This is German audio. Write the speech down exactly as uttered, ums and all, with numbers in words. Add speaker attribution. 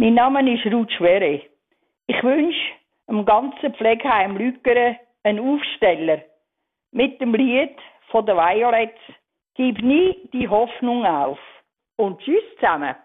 Speaker 1: Mein Name ist Ruth Schwere. Ich wünsche dem ganzen Pflegeheim Lügere einen Aufsteller mit dem Lied von den Violets «Gib nie die Hoffnung auf». Und tschüss zusammen.